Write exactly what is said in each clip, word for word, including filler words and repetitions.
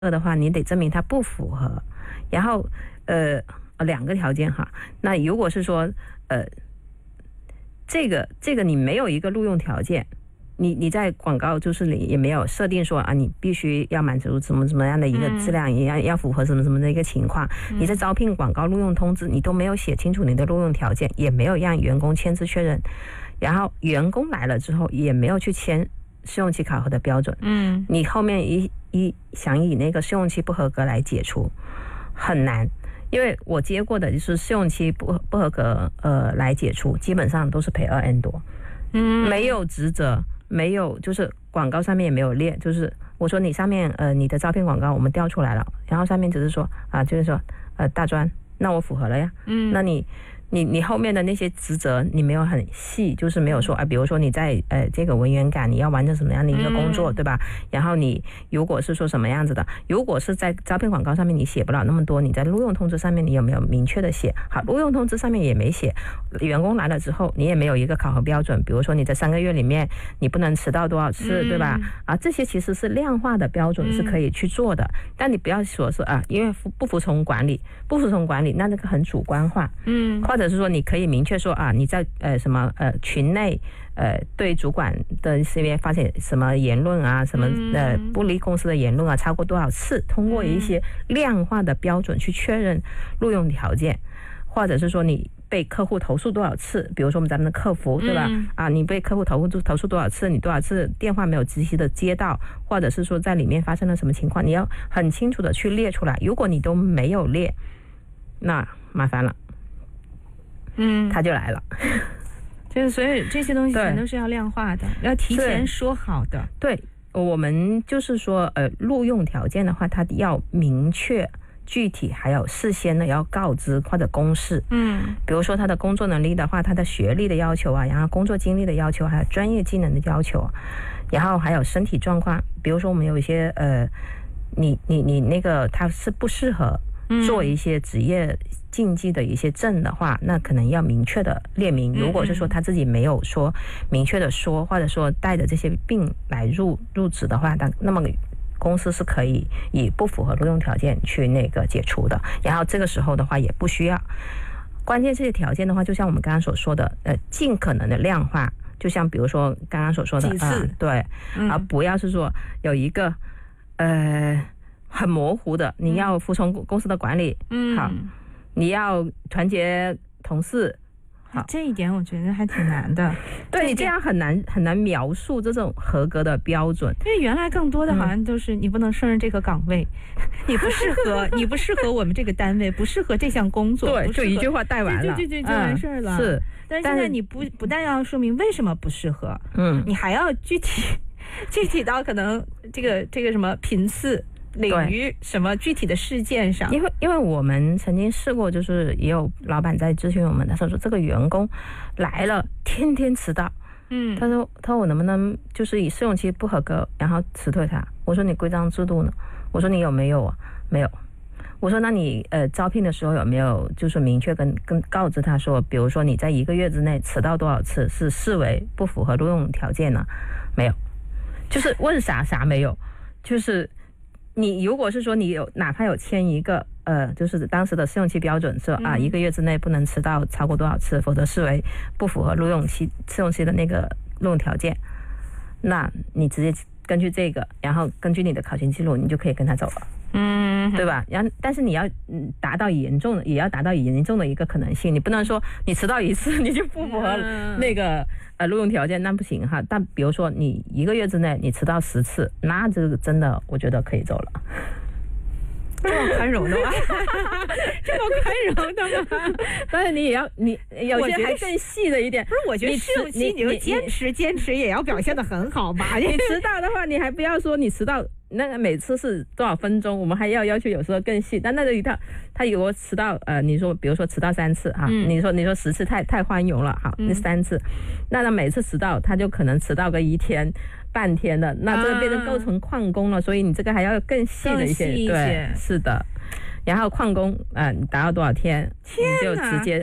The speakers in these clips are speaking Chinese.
的话，你得证明它不符合。然后呃两个条件哈，那如果是说呃这个这个你没有一个录用条件。你你在广告就是你也没有设定说啊，你必须要满足怎么怎么样的一个质量，也要要符合什么什么的一个情况。你在招聘广告录用通知，你都没有写清楚你的录用条件，也没有让员工签字确认，然后员工来了之后也没有去签试用期考核的标准。嗯，你后面一一想以那个试用期不合格来解除，很难。因为我接过的就是试用期不不合格呃来解除，基本上都是赔二 N 多，嗯，没有职责。没有，就是广告上面也没有列，就是我说你上面呃你的招聘广告我们调出来了，然后上面只是说啊，就是说呃大专，那我符合了呀，嗯，那你你你后面的那些职责你没有很细，就是没有说啊，比如说你在呃这个文员岗你要完成什么样的一个工作，嗯、对吧？然后你如果是说什么样子的，如果是在招聘广告上面你写不了那么多，你在录用通知上面你有没有明确的写？好，录用通知上面也没写，员工来了之后你也没有一个考核标准，比如说你在三个月里面你不能迟到多少次，嗯、对吧？啊，这些其实是量化的标准是可以去做的，嗯、但你不要说是啊，因为不服从管理，不服从管理，那这个很主观化，嗯，或者是说你可以明确说啊，你在呃什么呃群内呃对主管的一些发现什么言论啊，什么呃不利公司的言论啊，超过多少次，通过一些量化的标准去确认录用条件，或者是说你被客户投诉多少次，比如说我们咱们的客服对吧？嗯、啊，你被客户投诉投诉多少次，你多少次电话没有及时的接到，或者是说在里面发生了什么情况，你要很清楚的去列出来。如果你都没有列，那麻烦了。嗯，他就来了。 就是所以这些东西全都是要量化的，要提前说好的。 对，我们就是说，呃，录用条件的话，它要明确、具体，还有事先的要告知或者公示。嗯，比如说他的工作能力的话，他的学历的要求啊，然后工作经历的要求，还有专业技能的要求，然后还有身体状况。比如说我们有一些呃，你你你那个他是不适合做一些职业竞技的一些证的话，那可能要明确的列明。如果是说他自己没有说明确的说，或者说带着这些病来入入职的话，那么公司是可以以不符合录用条件去那个解除的。然后这个时候的话也不需要，关键这些条件的话，就像我们刚刚所说的，呃，尽可能的量化。就像比如说刚刚所说的几次、 呃、对， 嗯、 而不要是说有一个呃很模糊的，你要服从公司的管理，嗯，好。你要团结同事，好， 这一点我觉得还挺难的。 对，你这样很难很难描述这种合格的标准。 因为原来更多的好像都是你不能胜任这个岗位，嗯、你不适合，你不适合我们这个单位，不适合这项工作。 对，就一句话带完了， 就就就就完事儿了。 嗯、是， 但是现在你不不但要说明为什么不适合，嗯，你还要具体具体到可能这个这个什么频次。领域什么具体的事件上， 因为因为我们曾经试过，就是也有老板在咨询我们，他说说这个员工来了天天迟到，嗯，他说他说我能不能就是以试用期不合格，然后辞退他？我说你规章制度呢？我说你有没有啊？没有。我说那你呃招聘的时候有没有就是明确跟跟告知他说，比如说你在一个月之内迟到多少次是视为不符合录用条件呢？没有，就是问啥啥没有，就是。你如果是说你有哪怕有签一个呃，就是当时的试用期标准说啊，一个月之内不能迟到超过多少次，否则视为不符合录用期试用期的那个录用条件，那你直接根据这个，然后根据你的考勤记录，你就可以跟他走了。嗯，对吧？然后，但是你要嗯达到严重的，也要达到严重的一个可能性。你不能说你迟到一次你就不符合那个呃录用条件，那不行哈。但比如说你一个月之内你迟到十次，那这个真的我觉得可以走了。 这么宽容的吗？这么宽容的吗？ 但是你也要，你有些还更细的一点。 不是，我觉得试用期你就坚持坚持也要表现得很好吧。 你迟到的话，你还不要说你迟到。那个每次是多少分钟，我们还要要求有时候更细。但那个一套，他有个迟到，呃，你说比如说迟到三次哈、嗯，你说你说十次太太宽容了，好，那三次，那他每次迟到他就可能迟到个一天半天的，那这个变成构成旷工了，啊、所以你这个还要更细的一些， 一些对，是的。然后旷工，呃，达到多少天，你就直接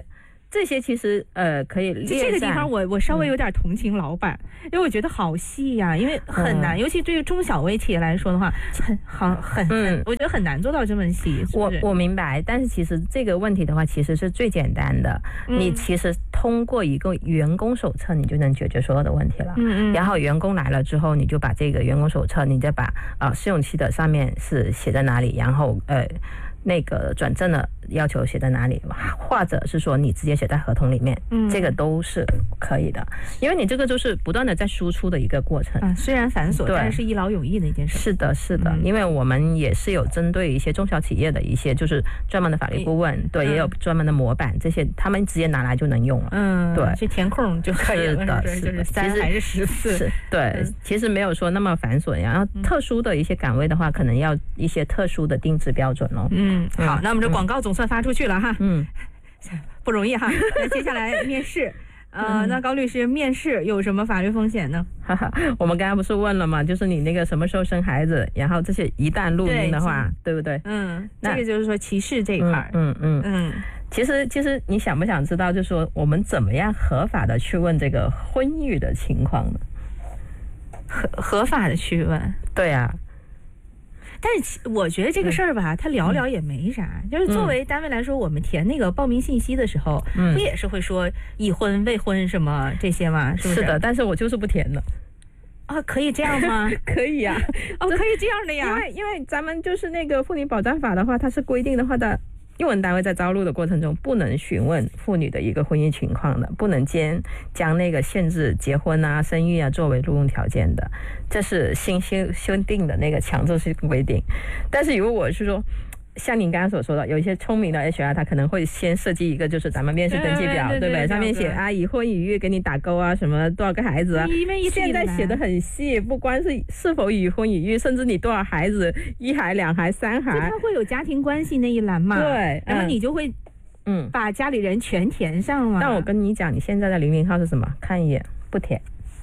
这些其实呃可以列这个地方我我稍微有点同情老板，嗯、因为我觉得好细呀、啊，因为很难，嗯、尤其对于中小微企业来说的话，很好很嗯，我觉得很难做到这么细。是我我明白，但是其实这个问题的话，其实是最简单的，嗯、你其实通过一个员工手册，你就能解决所有的问题了。嗯嗯。然后员工来了之后，你就把这个员工手册，你再把啊、呃、试用期的上面是写在哪里，然后呃。那个转正的要求写在哪里，或者是说你直接写在合同里面，嗯，这个都是可以的，因为你这个就是不断的在输出的一个过程。 嗯，虽然繁琐，但是一劳永逸的一件事。 是的，是的，嗯、因为我们也是有针对一些中小企业的一些就是专门的法律顾问，嗯、对，也有专门的模板，这些他们直接拿来就能用了。嗯，对， 去填空就可以了。是的，是的，就是三还是十四？ 对，嗯、其实没有说那么繁琐。然后特殊的一些岗位的话，可能要一些特殊的定制标准哦。 嗯。嗯，好，那我们这广告总算发出去了哈，嗯，不容易哈。那接下来面试，呃，那高律师面试有什么法律风险呢？ 哈哈，我们刚才不是问了吗？就是你那个什么时候生孩子，然后这些一旦录音的话， 对, 对不对？ 嗯，这个就是说歧视这一块， 嗯嗯 嗯, 嗯。其实，其实你想不想知道，就是说我们怎么样合法的去问这个婚育的情况呢？ 合合法的去问， 对啊。 但是我觉得这个事儿吧，他聊聊也没啥。嗯、就是作为单位来说，我们填那个报名信息的时候，嗯，不也是会说已婚、未婚什么这些吗？是不是？ 是的，但是我就是不填的。 啊，可以这样吗？ 可以呀、啊， 哦，可以这样的呀。 因为因为咱们就是那个妇女保障法的话，它是规定的话的。用人单位在招录的过程中，不能询问妇女的一个婚姻情况的，不能将将那个限制结婚啊、生育啊作为录用条件的，这是新修修订的那个强制性规定。但是如果是说，像您刚刚所说的，有一些聪明的 H R， 他可能会先设计一个就是咱们面试登记表，对不对？上面写啊已婚已育，给你打勾啊，什么多少个孩子啊。现在写的很细，不光是是否已婚已育，甚至你多少孩子，一孩、两孩、三孩， 它会有家庭关系那一栏嘛？ 对， 然后你就会嗯把家里人全填上了。 但我跟你讲，你现在的零零号是什么？看一眼不填。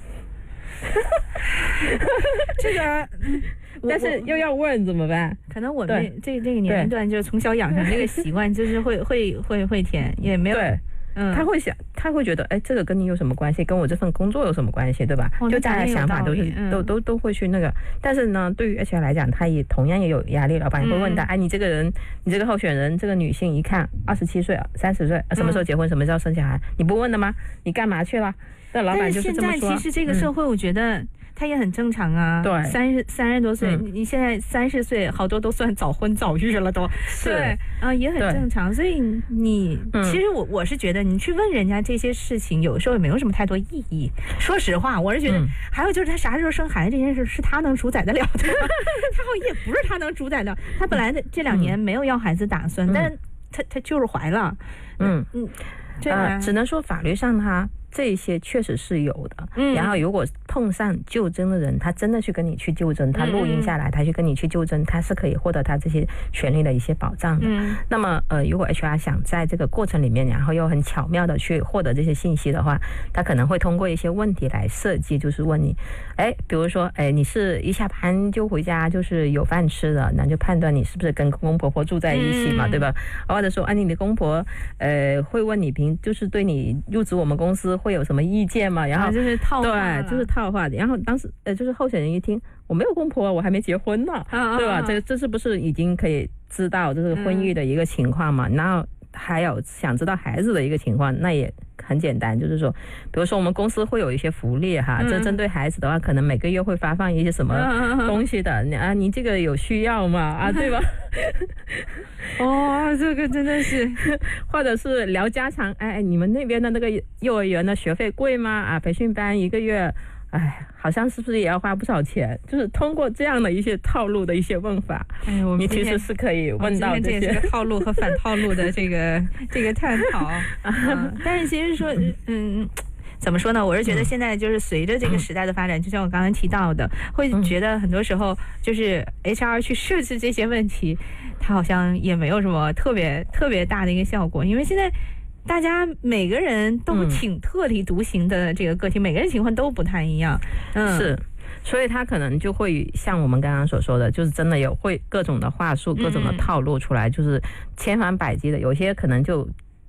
这个。 但是又要问怎么办？ 可能我们这这个年龄段就是从小养成这个习惯，就是会会会会填，也没有。 对，嗯，他会想，他会觉得，哎，这个跟你有什么关系？跟我这份工作有什么关系？对吧？哦、就大家想法都是、嗯、都都都会去那个。但是呢，对于 H R 来讲，他也同样也有压力。老板会问他，嗯、哎，你这个人，你这个候选人，这个女性一看二十七岁、三十岁，什么时候结婚？什么时候生小孩？你不问的吗？你干嘛去了？那老板就是这么说。 但是现在其实这个社会，我觉得。嗯他也很正常啊， 对， 三十三十多岁，嗯、你现在三十岁，好多都算早婚早育了都， 是对啊，也很正常。所以你、嗯、其实我我是觉得，你去问人家这些事情，有时候也没有什么太多意义。说实话，我是觉得，嗯、还有就是他啥时候生孩子这件事，是他能主宰得了的，他好像也不是他能主宰的。他本来的这两年没有要孩子打算，嗯、但是他他就是怀了，嗯嗯，对啊、 呃，只能说法律上他。这些确实是有的，嗯，然后如果碰上纠正的人，他真的去跟你去纠正，他录音下来，他去跟你去纠正，他是可以获得他这些权利的一些保障的。嗯，那么呃，如果 H R 想在这个过程里面，然后又很巧妙的去获得这些信息的话，他可能会通过一些问题来设计，就是问你，哎，比如说，哎，你是一下班就回家就是有饭吃的，那就判断你是不是跟公公婆婆住在一起嘛，嗯、对吧？或者说，啊，你的公婆呃会问你平就是对你入职我们公司。会有什么意见吗？然后、 啊、就是套话， 对，就是套话。然后当时呃，就是候选人一听，我没有公婆，我还没结婚呢，啊、对吧？啊、这这是不是已经可以知道这是婚育的一个情况嘛？嗯、然后还有想知道孩子的一个情况，那也很简单，就是说，比如说我们公司会有一些福利哈，嗯、这针对孩子的话，可能每个月会发放一些什么东西的，啊，你这个有需要吗？啊，对吧？ 哦，这个真的是， 或者是聊家常，哎，你们那边的那个幼儿园的学费贵吗？啊，培训班一个月，哎，好像是不是也要花不少钱？就是通过这样的一些套路的一些问法，哎，我们你其实是可以问到这些。 今天这也是个套路和反套路的这个这个探讨啊。但是其实说，嗯。怎么说呢？我是觉得现在就是随着这个时代的发展，嗯、就像我刚刚提到的，会觉得很多时候就是 H R 去设置这些问题，它好像也没有什么特别特别大的一个效果，因为现在大家每个人都挺特立独行的这个个体，嗯、每个人情况都不太一样， 嗯，是。所以他可能就会像我们刚刚所说的，就是真的有会各种的话术、各种的套路出来，嗯、就是千方百计的，有些可能就。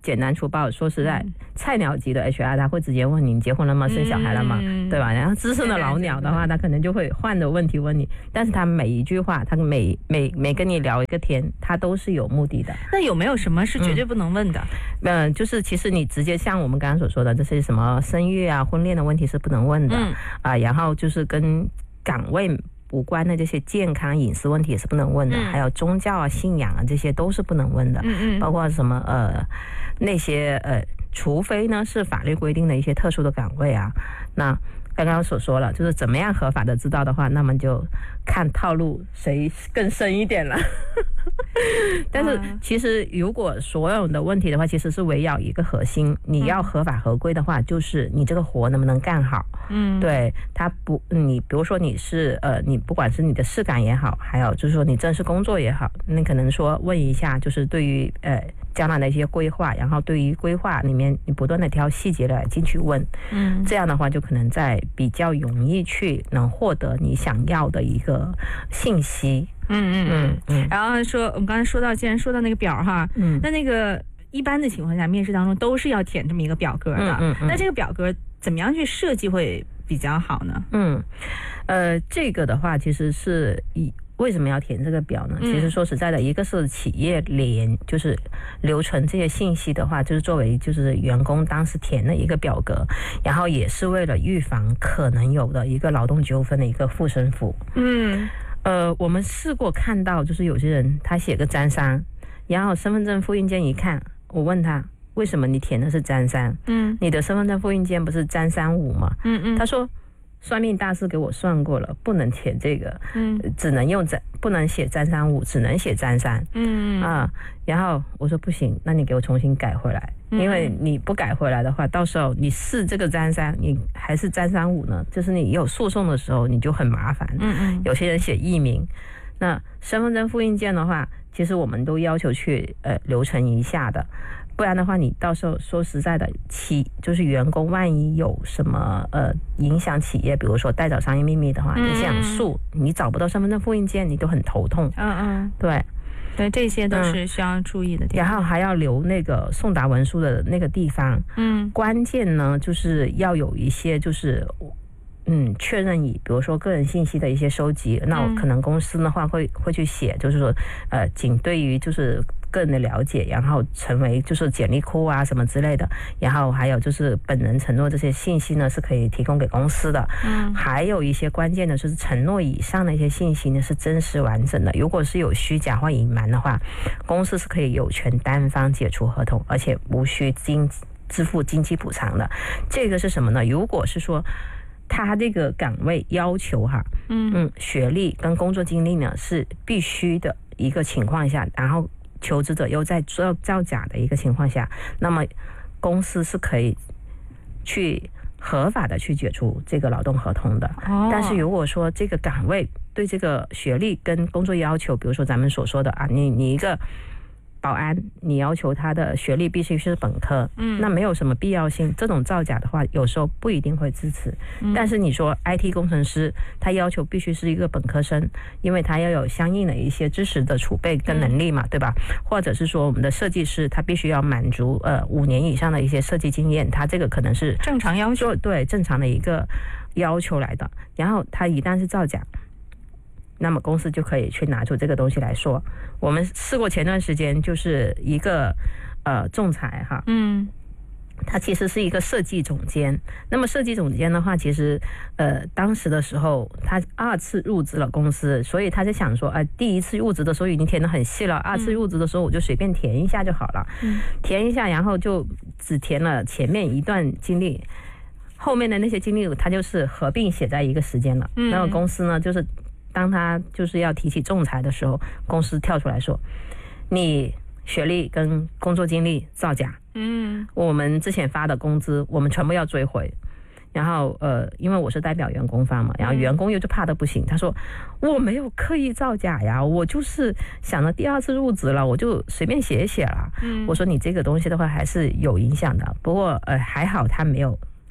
简单粗暴，说实在，嗯、菜鸟级的 H R 他会直接问你，你结婚了吗？生小孩了吗？嗯、对吧？然后资深的老鸟的话，他可能就会换的问题问你，但是他每一句话，他每每每跟你聊一个天，他都是有目的的。 那有没有什么是绝对不能问的？ 嗯、呃，就是其实你直接像我们刚刚所说的，这些什么生育啊、婚恋的问题是不能问的、嗯、啊，然后就是跟岗位无关的这些健康隐私问题也是不能问的、嗯、还有宗教啊信仰啊这些都是不能问的，嗯嗯，包括什么呃那些呃除非呢是法律规定的一些特殊的岗位啊，那刚刚所说了就是怎么样合法的知道的话，那么就看套路谁更深一点了但是其实如果所有的问题的话，其实是围绕一个核心，你要合法合规的话，就是你这个活能不能干好。嗯，对，他不，你比如说你是呃，你不管是你的视感也好，还有就是说你正式工作也好，你可能说问一下，就是对于呃将来的一些规划，然后对于规划里面你不断的挑细节来进去问，嗯，这样的话就可能在比较容易去能获得你想要的一个信息。 嗯嗯嗯嗯。然后说我们刚才说到，既然说到那个表哈，嗯，那那个一般的情况下，面试当中都是要填这么一个表格的。嗯嗯嗯。那这个表格怎么样去设计会比较好呢？嗯， 呃，这个的话其实是以。为什么要填这个表呢？其实说实在的，一个是企业联，就是留存这些信息的话，就是作为就是员工当时填的一个表格，然后也是为了预防可能有的一个劳动纠纷的一个护身符。嗯，呃，我们试过看到，就是有些人他写个张三，然后身份证复印件一看，我问他为什么你填的是张三？嗯，你的身份证复印件不是张三五吗？嗯嗯，他说。算命大师给我算过了，不能填这个，嗯，只能用张，不能写张三五，只能写张三，嗯啊，然后我说不行，那你给我重新改回来，嗯、因为你不改回来的话，到时候你是这个张三，你还是张三五呢，就是你有诉讼的时候你就很麻烦，嗯嗯，有些人写艺名，那身份证复印件的话，其实我们都要求去呃留存一下的。不然的话，你到时候说实在的，企就是员工万一有什么呃影响企业，比如说带走商业秘密的话，嗯、你想诉，你找不到身份证复印件，你都很头痛。嗯嗯，对， 对，这些都是需要注意的地方。 然后还要留那个送达文书的那个地方。嗯，关键呢就是要有一些就是。嗯，确认以比如说个人信息的一些收集，那我可能公司的话会会去写，就是说，呃，仅对于就是个人的了解，然后成为就是简历库啊什么之类的，然后还有就是本人承诺这些信息呢是可以提供给公司的，嗯，还有一些关键的就是承诺以上的一些信息呢是真实完整的，如果是有虚假或隐瞒的话，公司是可以有权单方解除合同，而且无需经支付经济补偿的。这个是什么呢？如果是说。他这个岗位要求哈，嗯嗯，学历跟工作经历呢是必须的一个情况下，然后求职者又在做造假的一个情况下，那么公司是可以去合法的去解除这个劳动合同的。哦，但是如果说这个岗位对这个学历跟工作要求，比如说咱们所说的啊，你你一个。保安，你要求他的学历必须是本科，嗯，那没有什么必要性。这种造假的话，有时候不一定会支持。嗯、但是你说 I T 工程师，他要求必须是一个本科生，因为他要有相应的一些知识的储备跟能力嘛，嗯、对吧？或者是说我们的设计师，他必须要满足呃五年以上的一些设计经验，他这个可能是正常要求， 对正常的一个要求来的。然后他一旦是造假。那么公司就可以去拿出这个东西来说，我们试过前段时间就是一个呃仲裁哈，嗯，他其实是一个设计总监。那么设计总监的话，其实呃当时的时候他二次入职了公司，所以他就想说，呃第一次入职的时候已经填得很细了，二次入职的时候我就随便填一下就好了，嗯，填一下，然后就只填了前面一段经历。后面的那些经历他就是合并写在一个时间了，嗯，那么公司呢就是当他就是要提起仲裁的时候，公司跳出来说，你学历跟工作经历造假，嗯，我们之前发的工资我们全部要追回。然后呃，因为我是代表员工方嘛，然后员工又就怕得不行，他说我没有刻意造假呀，我就是想着第二次入职了，我就随便写一写了。嗯，我说你这个东西的话还是有影响的，不过呃还好他没有。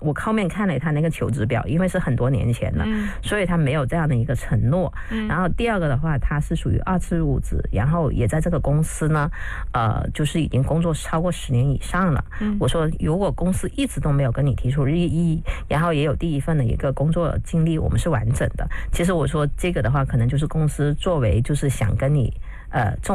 我后面看了他那个求职表，因为是很多年前了，嗯、所以他没有这样的一个承诺。嗯、然后第二个的话，他是属于二次入职，然后也在这个公司呢，呃，就是已经工作超过十年以上了。嗯、我说，如果公司一直都没有跟你提出异议，然后也有第一份的一个工作经历，我们是完整的。其实我说这个的话，可能就是公司作为就是想跟你呃。